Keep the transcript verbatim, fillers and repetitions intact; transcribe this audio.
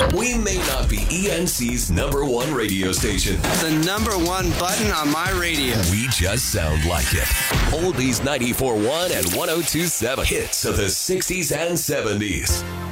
We may not be E N C's number one radio station. The number one button on my radio. We just sound like it. Oldies ninety-four point one and one oh two point seven. Hits of the sixties and seventies.